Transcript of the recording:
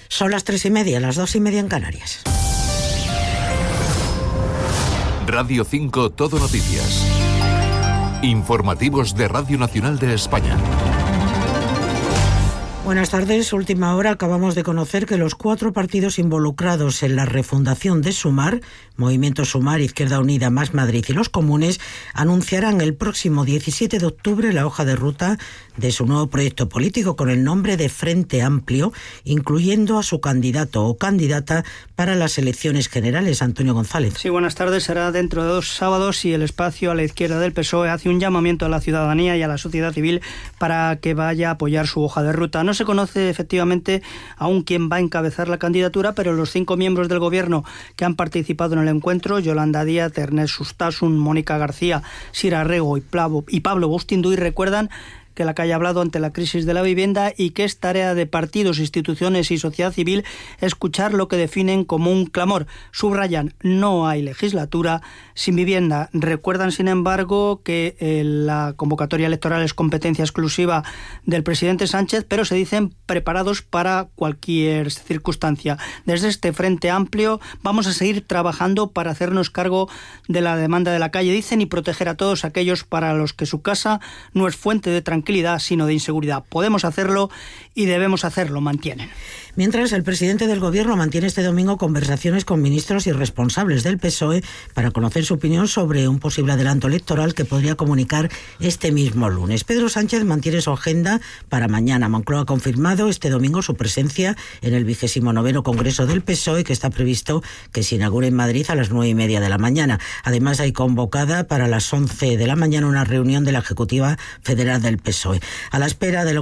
Son las 3:30, las 2:30 en Canarias. Radio 5 Todo Noticias. Informativos de Radio Nacional de España. Buenas tardes. Última hora. Acabamos de conocer que los 4 partidos involucrados en la refundación de Sumar, Movimiento Sumar, Izquierda Unida, Más Madrid y los Comunes, anunciarán el próximo 17 de octubre la hoja de ruta de su nuevo proyecto político con el nombre de Frente Amplio, incluyendo a su candidato o candidata para las elecciones generales. Antonio González. Sí, buenas tardes. Será dentro de 2 sábados y el espacio a la izquierda del PSOE hace un llamamiento a la ciudadanía y a la sociedad civil para que vaya a apoyar su hoja de ruta. No se conoce efectivamente aún quién va a encabezar la candidatura, pero los 5 miembros del gobierno que han participado en el encuentro, Yolanda Díaz, Ernest Sustasun, Mónica García, Sira Rego y Pablo Bustinduy, recuerdan que la calle ha hablado ante la crisis de la vivienda y que es tarea de partidos, instituciones y sociedad civil escuchar lo que definen como un clamor. Subrayan, no hay legislatura sin vivienda. Recuerdan, sin embargo, que la convocatoria electoral es competencia exclusiva del presidente Sánchez, pero se dicen preparados para cualquier circunstancia. Desde este Frente Amplio vamos a seguir trabajando para hacernos cargo de la demanda de la calle, dicen, y proteger a todos aquellos para los que su casa no es fuente de tranquilidad, sino de inseguridad. Podemos hacerlo y debemos hacerlo, mantienen. Mientras, el presidente del Gobierno mantiene este domingo conversaciones con ministros y responsables del PSOE para conocer su opinión sobre un posible adelanto electoral que podría comunicar este mismo lunes. Pedro Sánchez mantiene su agenda para mañana. Moncloa ha confirmado este domingo su presencia en el 29º Congreso del PSOE, que está previsto que se inaugure en Madrid a las 9:30 de la mañana. Además, hay convocada para las 11 de la mañana una reunión de la Ejecutiva Federal del PSOE. A la espera de lo